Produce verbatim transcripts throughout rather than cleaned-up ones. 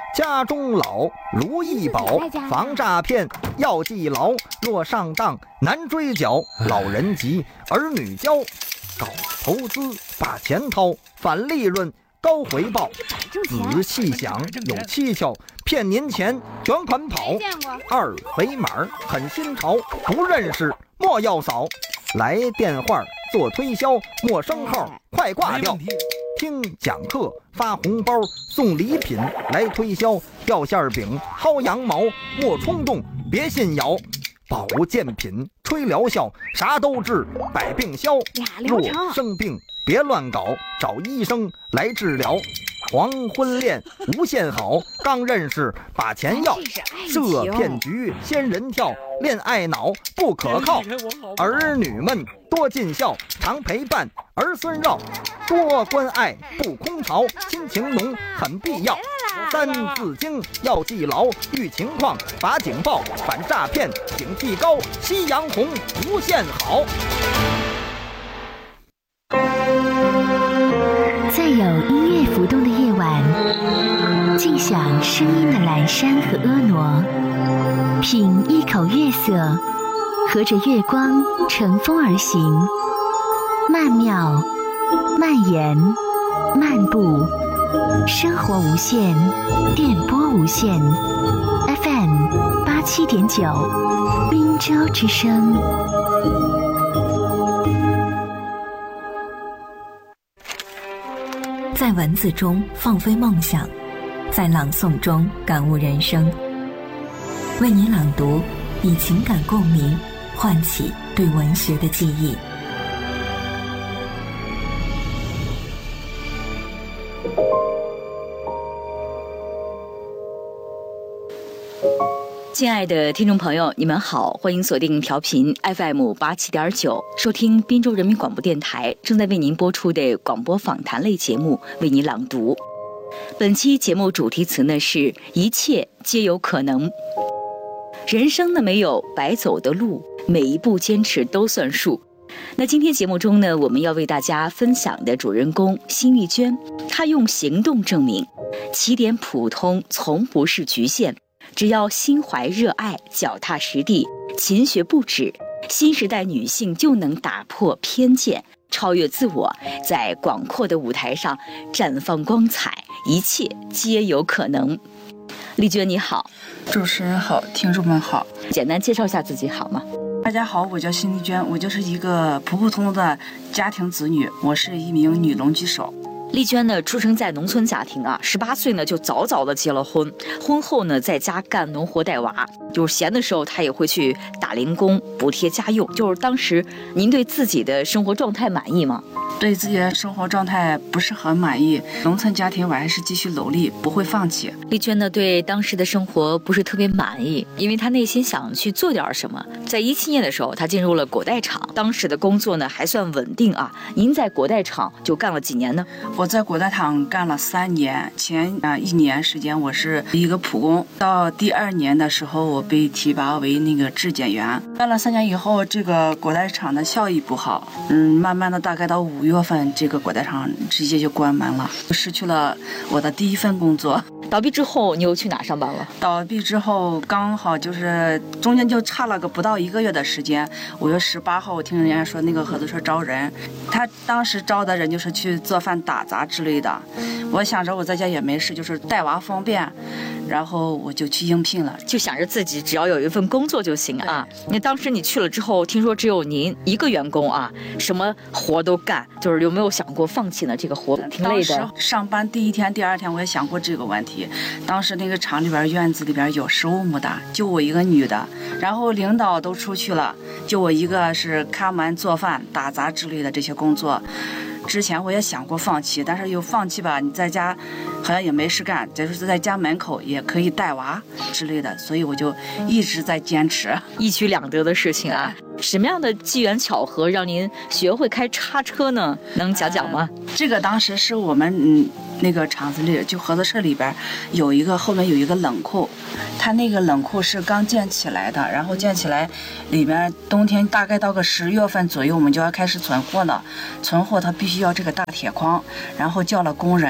家中老，如意宝，防诈骗要记牢。若上当难追缴，老人急，儿女教。搞投资把钱掏，返利润高回报。仔细想有蹊跷，骗您钱卷款跑。二维码很新潮，不认识莫要扫。来电话做推销，陌生号快挂掉。听讲课发红包送礼品，来推销掉馅饼薅羊毛，莫冲动别信谣。保健品吹疗效，啥都治百病消。若生病别乱搞，找医生来治疗。黄昏恋无限好，刚认识把钱要。这骗局仙人跳，恋爱脑不可靠。儿女们多尽孝，常陪伴儿孙绕。多关爱不空巢，亲情浓很必要。三字经要记牢，遇情况把警报，反诈骗警惕高。夕阳红无限好。 在有音乐浮动的夜晚，静享声音的阑珊和婀娜，品一口月色，和着月光乘风而行，曼妙、蔓延、漫步，生活无限，电波无限 ，F M 八七点九，滨州之声。 在文字中放飞梦想，在朗诵中感悟人生。为你朗读，以情感共鸣，唤起对文学的记忆。 亲爱的听众朋友，你们好，欢迎锁定调频 F M 八七点九，收听滨州人民广播电台正在为您播出的广播访谈类节目《为你朗读》。本期节目主题词呢是一切皆有可能。人生呢没有白走的路，每一步坚持都算数。那今天节目中呢，我们要为大家分享的主人公辛丽娟，她用行动证明，起点普通从不是局限。只要心怀热爱，脚踏实地，勤学不止，新时代女性就能打破偏见，超越自我，在广阔的舞台上绽放光彩，一切皆有可能。丽娟你好。 主持人好，听众们好。 简单介绍一下自己好吗？ 大家好，我叫辛丽娟，我就是一个普普通通的家庭子女，我是一名女农机手。 丽娟呢，出生在农村家庭啊，十八岁呢就早早的结了婚，婚后呢在家干农活带娃，就是闲的时候她也会去打零工补贴家用。就是当时您对自己的生活状态满意吗？ 对自己的生活状态不是很满意，农村家庭我还是继续努力，不会放弃。 丽娟呢对当时的生活不是特别满意，因为她内心想去做点什么。在一七年的时候，她进入了果带厂，当时的工作呢还算稳定啊。您在果带厂就干了几年呢？ 我在果带厂干了三年，前啊一年时间我是一个普工，到第二年的时候我被提拔为那个质检员。干了三年以后，这个果带厂的效益不好，嗯，慢慢的大概到五月份，这个果带厂直接就关门了，失去了我的第一份工作。 倒闭之后你又去哪上班了？ 倒闭之后刚好就是中间就差了个不到一个月的时间，五月十八号我听人家说那个合作社招人，他当时招的人就是去做饭打杂之类的。我想着我在家也没事，就是带娃方便，然后我就去应聘了， 就想着自己只要有一份工作就行啊。那当时你去了之后，听说只有您一个员工啊，什么活都干，就是有没有想过放弃呢？这个活挺累的。 当时上班第一天第二天我也想过这个问题，当时那个厂里边院子里边有十五亩的，就我一个女的，然后领导都出去了，就我一个是看门做饭打杂之类的这些工作。之前我也想过放弃，但是又放弃吧，你在家好像也没事干，就是在家门口也可以带娃之类的，所以我就一直在坚持。 一举两得的事情啊！什么样的机缘巧合让您学会开叉车呢？能讲讲吗？ 呃、这个当时是我们嗯那个厂子里就合作社里边有一个后面有一个冷库，它那个冷库是刚建起来的，然后建起来里边冬天大概到个十月份左右我们就要开始存货了，存货它必须要这个大铁筐，然后叫了工人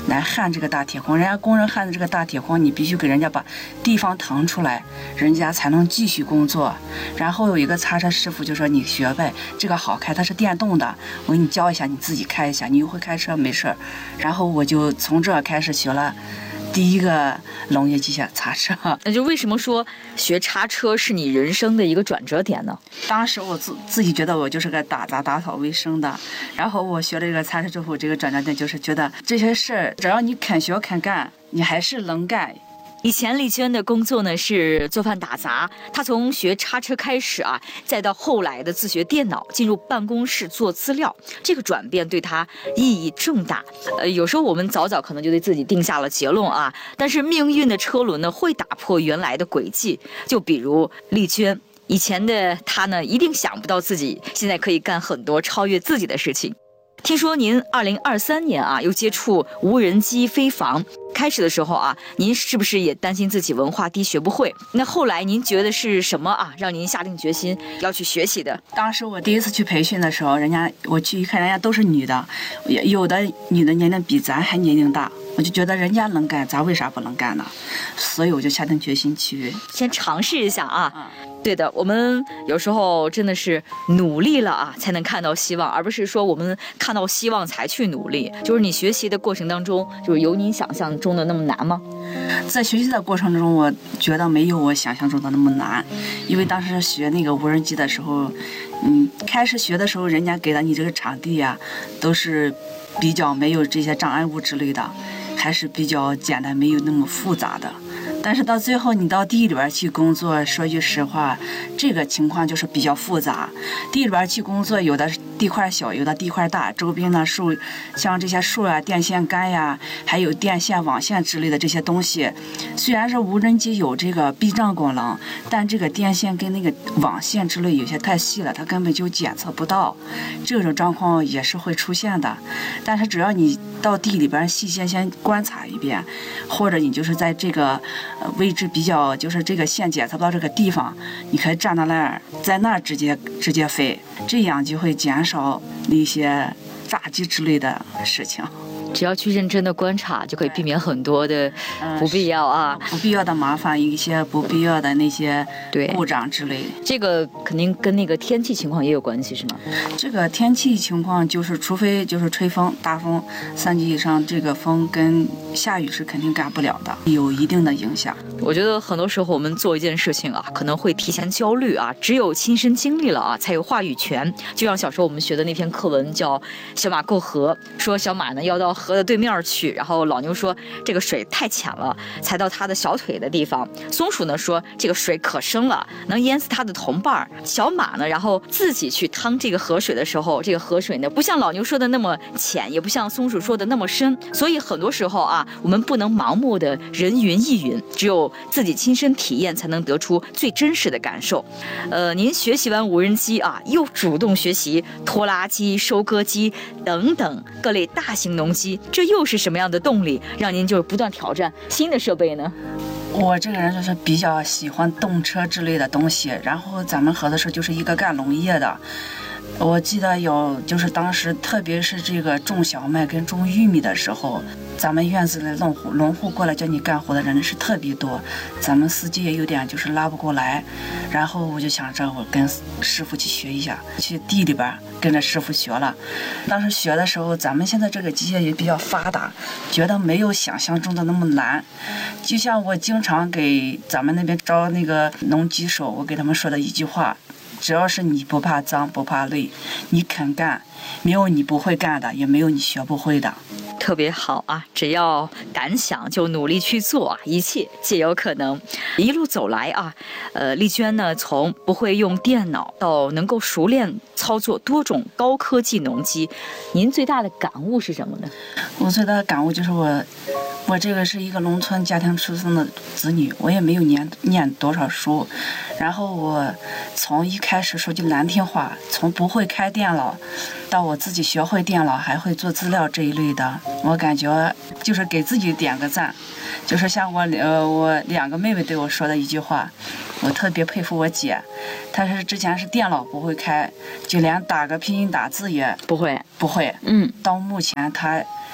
来焊这个大铁框，人家工人焊的这个大铁框，你必须给人家把地方腾出来，人家才能继续工作。然后有一个擦车师傅就说你学呗，这个好开，它是电动的，我给你教一下，你自己开一下，你又会开车没事儿。然后我就从这开始学了第一个农业机械擦车。 那就为什么说学擦车是你人生的一个转折点呢？ 当时我自自己觉得我就是个打杂打扫卫生的，然后我学了这个擦车之后，这个转折点就是觉得这些事儿只要你肯学肯干，你还是能干。 以前丽娟的工作呢是做饭打杂，她从学擦车开始啊，再到后来的自学电脑，进入办公室做资料，这个转变对她意义重大。呃，有时候我们早早可能就对自己定下了结论啊，但是命运的车轮呢会打破原来的轨迹。就比如丽娟，以前的她呢一定想不到自己现在可以干很多超越自己的事情。听说您二零二三年啊又接触无人机飞航，开始的时候啊，您是不是也担心自己文化低学不会？那后来您觉得是什么啊，让您下定决心要去学习的？ 当时我第一次去培训的时候，人家我去一看，人家都是女的，有的女的年龄比咱还年龄大，我就觉得人家能干，咱为啥不能干呢？所以我就下定决心去先尝试一下啊。嗯，对的，我们有时候真的是努力了啊，才能看到希望，而不是说我们看到希望才去努力。就是你学习的过程当中，就是有你想象中的那么难吗？ 在学习的过程中，我觉得没有我想象中的那么难，因为当时学那个无人机的时候，嗯，开始学的时候，人家给了你这个场地呀、啊，都是比较没有这些障碍物之类的，还是比较简单，没有那么复杂的。但是到最后你到地里边去工作，说句实话，这个情况就是比较复杂。地里边去工作，有的地块小，有的地块大，周边的树，像这些树啊、电线杆呀，还有电线、网线之类的这些东西，虽然是无人机有这个避障功能，但这个电线跟那个网线之类有些太细了，它根本就检测不到，这种状况也是会出现的。但是只要你到地里边细心先观察一遍，或者你就是在这个呃位置比较，就是这个线检测不到这个地方，你可以站到那儿，在那儿直接直接飞，这样就会减少那些炸机之类的事情。 只要去认真的观察，就可以避免很多的不必要啊、 嗯、不必要的麻烦，一些不必要的那些故障之类的。 这个肯定跟那个天气情况也有关系，是吗？ 这个天气情况就是，除非就是吹风大风三级以上，这个风跟下雨是肯定干不了的，有一定的影响。 我觉得很多时候我们做一件事情啊，可能会提前焦虑啊，只有亲身经历了啊，才有话语权。就像小时候我们学的那篇课文叫《小马过河》，说小马呢要到河的对面去，然后老牛说这个水太浅了，才到他的小腿的地方。松鼠呢说这个水可深了，能淹死他的同伴。小马呢，然后自己去趟这个河水的时候，这个河水呢不像老牛说的那么浅，也不像松鼠说的那么深。所以很多时候啊，我们不能盲目的人云亦云，只有自己亲身体验才能得出最真实的感受。呃，您学习完无人机啊，又主动学习拖拉机、收割机等等各类大型农机，这又是什么样的动力让您就是不断挑战新的设备呢？ 我这个人就是比较喜欢动车之类的东西，然后咱们合作社就是一个干农业的。我记得有，就是当时特别是这个种小麦跟种玉米的时候，咱们院子里农户农户过来叫你干活的人是特别多，咱们司机也有点就是拉不过来，然后我就想着我跟师傅去学一下，去地里边跟着师傅学了。当时学的时候，咱们现在这个机械也比较发达，觉得没有想象中的那么难。就像我经常给咱们那边招那个农机手，我给他们说的一句话，只要是你不怕脏不怕累，你肯干，没有你不会干的，也没有你学不会的。 特别好啊！只要敢想就努力去做啊，一切皆有可能。一路走来啊，呃，丽娟呢，从不会用电脑到能够熟练操作多种高科技农机，您最大的感悟是什么呢？ 我最大的感悟就是我，我这个是一个农村家庭出生的子女，我也没有念念多少书，然后我从一开始说句难听话，从不会开电脑到我自己学会电脑，还会做资料这一类的，我感觉就是给自己点个赞。就是像我呃我两个妹妹对我说的一句话，我特别佩服我姐，她是之前是电脑不会开，就连打个拼音打字也不会不会， 嗯， 到目前她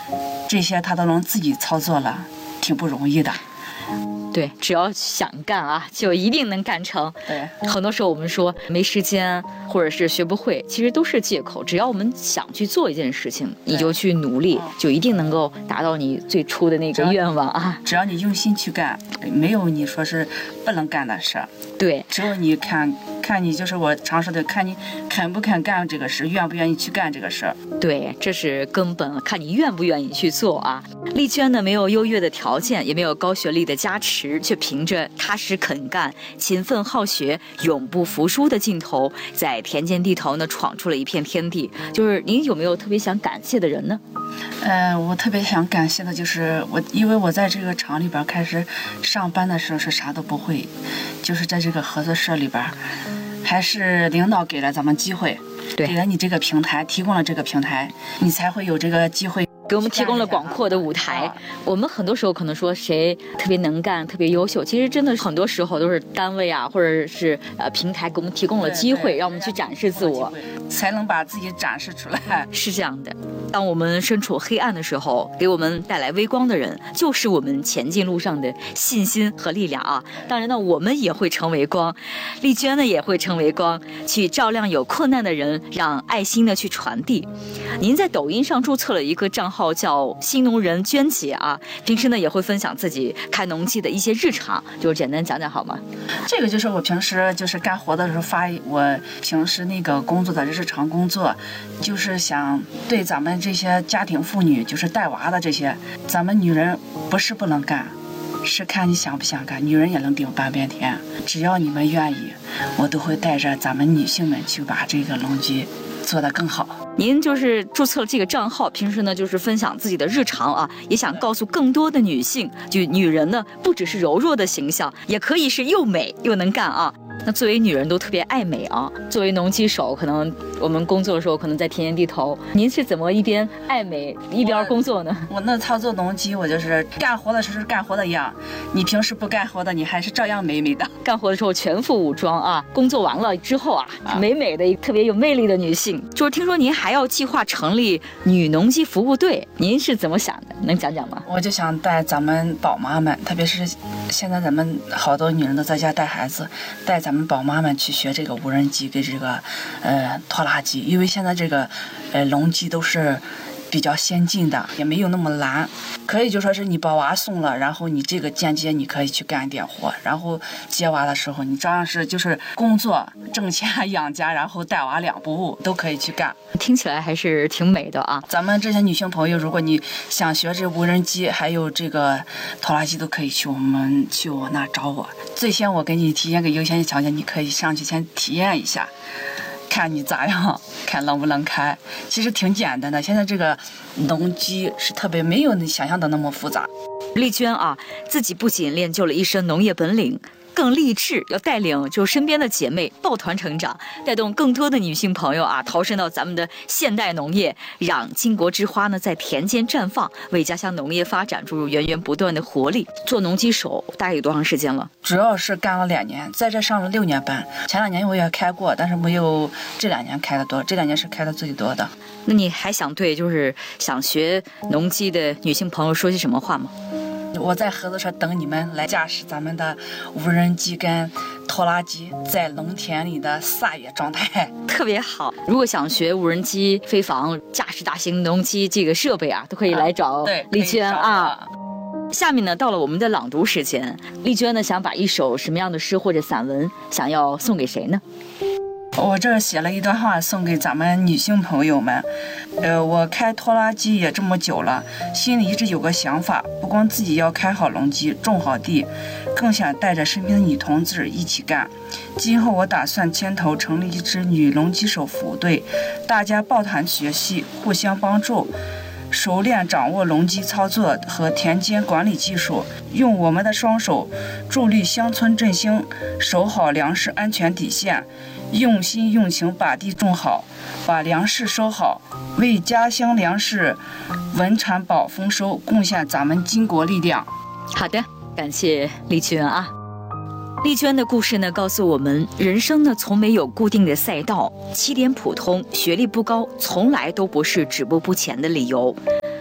这些他都能自己操作了，挺不容易的。 对，只要想干啊，就一定能干成。 对， 很多时候我们说没时间，或者是学不会，其实都是借口。只要我们想去做一件事情，你就去努力，就一定能够达到你最初的那个愿望啊。 只要你用心去干，没有你说是不能干的事。 对， 只有你看看你就是我常说的，看你肯不肯干这个事，愿不愿意去干这个事。 对，这是根本，看你愿不愿意去做啊。丽娟呢，没有优越的条件，也没有高学历的加持，却凭着踏实肯干、勤奋好学、永不服输的劲头，在田间地头呢闯出了一片天地。就是您有没有特别想感谢的人呢？ 呃，我特别想感谢的就是我，因为我在这个厂里边开始上班的时候是啥都不会，就是在这个合作社里边，还是领导给了咱们机会， 对， 给了你这个平台，提供了这个平台，你才会有这个机会。 给我们提供了广阔的舞台。我们很多时候可能说谁特别能干、特别优秀，其实真的很多时候都是单位啊，或者是呃平台给我们提供了机会，让我们去展示自我， 才能把自己展示出来。 是这样的。当我们身处黑暗的时候，给我们带来微光的人，就是我们前进路上的信心和力量啊！当然呢，我们也会成为光，丽娟呢也会成为光，去照亮有困难的人，让爱心的去传递。您在抖音上注册了一个账号叫新农人娟姐啊，平时呢也会分享自己开农机的一些日常，就简单讲讲好吗？ 这个就是我平时就是干活的时候发，我平时那个工作的日常工作，就是想对咱们这些家庭妇女，就是带娃的这些，咱们女人不是不能干，是看你想不想干，女人也能顶半边天。只要你们愿意，我都会带着咱们女性们去把这个农机做得更好。 您就是注册了这个账号，平时呢就是分享自己的日常啊，也想告诉更多的女性，就女人呢不只是柔弱的形象，也可以是又美又能干啊。那作为女人都特别爱美啊，作为农机手，可能我们工作的时候可能在田间地头，您是怎么一边爱美一边工作呢？ 我, 我那操作农机，我就是干活的时候是干活的样，你平时不干活的，你还是照样美美的。 干活的时候全副武装啊，工作完了之后啊，美美的特别有魅力的女性。就是听说您还要计划成立女农机服务队，您是怎么想的？能讲讲吗？ 我就想带咱们宝妈们，特别是现在咱们好多女人都在家带孩子，带咱们宝妈们去学这个无人机跟这个呃拖拉机，因为现在这个呃农机都是比较先进的，也没有那么难，可以就说是你把娃送了，然后你这个间接你可以去干点活，然后接娃的时候你照样是就是工作挣钱养家，然后带娃两不误都可以去干。 听起来还是挺美的啊。 咱们这些女性朋友，如果你想学这无人机还有这个拖拉机，都可以去我们去我那找我。最先我给你提前个优先条件，你可以上去先体验一下，看你咋样，看能不能开。其实挺简单的，现在这个农机是特别没有你想象的那么复杂。 丽娟啊，自己不仅练就了一身农业本领，更立志要带领就身边的姐妹抱团成长，带动更多的女性朋友啊投身到咱们的现代农业，让巾帼之花呢在田间绽放，为家乡农业发展注入源源不断的活力。做农机手大概有多长时间了？ 主要是干了两年，在这上了六年班。前两年我也开过，但是没有这两年开的多，这两年是开的最多的。 那你还想对就是想学农机的女性朋友说些什么话吗？ 我在合作社等你们来驾驶咱们的无人机跟拖拉机，在农田里的撒野状态， 特别好。如果想学无人机飞房、驾驶大型农机这个设备啊，都可以来找丽娟啊。下面呢，到了我们的朗读时间，丽娟呢想把一首什么样的诗或者散文想要送给谁呢？ 我这写了一段话送给咱们女性朋友们。呃，我开拖拉机也这么久了，心里一直有个想法，不光自己要开好农机种好地，更想带着身边的女同志一起干。今后我打算牵头成立一支女农机手服务队，大家抱团学习，互相帮助，熟练掌握农机操作和田间管理技术，用我们的双手助力乡村振兴，守好粮食安全底线，用心用情把地种好，把粮食收好，为家乡粮食稳产保丰收贡献咱们巾帼力量。 好的，感谢丽娟啊。丽娟的故事呢，告诉我们，人生呢从没有固定的赛道，起点普通，学历不高，从来都不是止步不前的理由。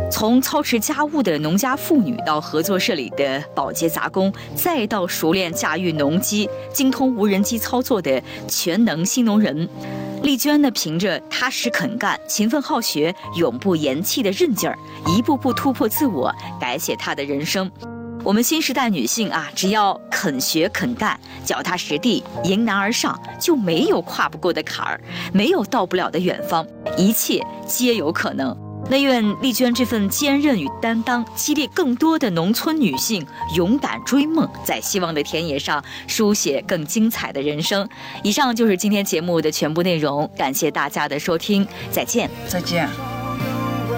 从操持家务的农家妇女，到合作社里的保洁杂工，再到熟练驾驭农机、精通无人机操作的全能新农人，丽娟呢，凭着踏实肯干、勤奋好学、永不言弃的韧劲儿，一步步突破自我，改写她的人生。我们新时代女性啊，只要肯学肯干、脚踏实地、迎难而上，就没有跨不过的坎儿，没有到不了的远方，一切皆有可能。那愿丽娟这份坚韧与担当，激励更多的农村女性勇敢追梦，在希望的田野上书写更精彩的人生。以上就是今天节目的全部内容，感谢大家的收听，再见。 再见。